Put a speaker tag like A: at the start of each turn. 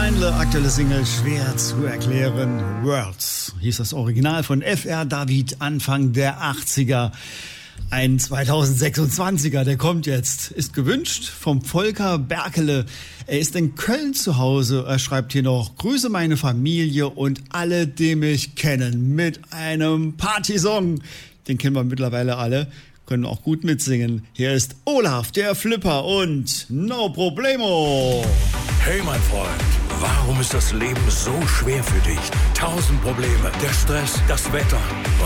A: Steindl, aktuelle Single, schwer zu erklären. Worlds hieß das Original von Fr. David, Anfang der 80er. Ein 2026er, der kommt jetzt, ist gewünscht vom Volker Berkele. Er ist in Köln zu Hause. Er schreibt hier noch: Grüße meine Familie und alle, die mich kennen, mit einem Partysong. Den kennen wir mittlerweile alle, können auch gut mitsingen. Hier ist Olaf, der Flipper und No Problemo.
B: Hey mein Freund, warum ist das Leben so schwer für dich? 1000 Probleme, der Stress, das Wetter.